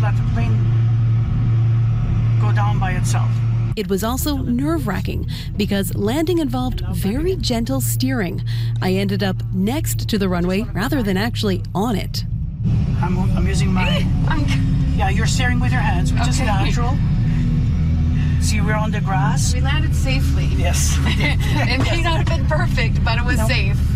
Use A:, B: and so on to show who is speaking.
A: let the plane go down by itself.
B: It was also nerve-wracking because landing involved very gentle steering. I ended up next to the runway rather than actually on it.
A: I'm using my... Yeah, you're steering with your hands, which is natural. See, we're on the grass.
C: We landed safely.
A: Yes.
C: It may not have been perfect, but it was safe.